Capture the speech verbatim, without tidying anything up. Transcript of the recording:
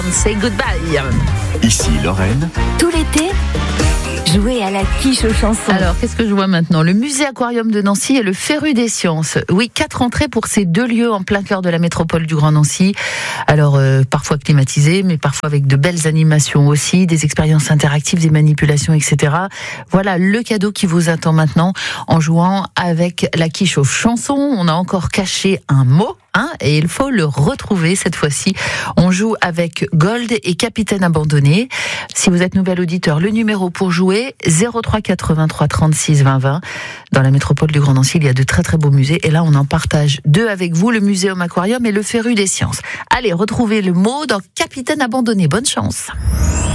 Say goodbye. Ici Lorraine. Tout l'été, jouer à la quiche aux chansons. Alors, qu'est-ce que je vois maintenant ? Le musée aquarium de Nancy et le Féru des sciences. Oui, quatre entrées pour ces deux lieux en plein cœur de la métropole du Grand Nancy. Alors, euh, parfois climatisés, mais parfois avec de belles animations aussi, des expériences interactives, des manipulations, et cetera. Voilà le cadeau qui vous attend maintenant en jouant avec la quiche aux chansons. On a encore caché un mot. Hein, et il faut le retrouver cette fois-ci. On joue avec Gold et Capitaine Abandonné. Si vous êtes nouvel auditeur, le numéro pour jouer, zéro trois quatre-vingt-trois trente-six vingt vingt. Dans la métropole du Grand Nancy, il y a de très très beaux musées. Et là, on en partage deux avec vous, le Muséum Aquarium et le Féru des Sciences. Allez, retrouvez le mot dans Capitaine Abandonné. Bonne chance.